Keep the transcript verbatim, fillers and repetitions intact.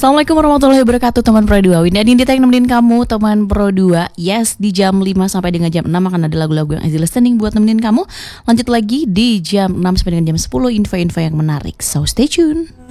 Assalamualaikum warahmatullahi wabarakatuh teman Pro dua. Windy Adindita yang nemenin kamu teman Pro dua. Yes, di jam lima sampai dengan jam enam akan ada lagu-lagu yang easy listening buat nemenin kamu. Lanjut lagi di jam enam sampai dengan jam sepuluh info-info yang menarik. So stay tune.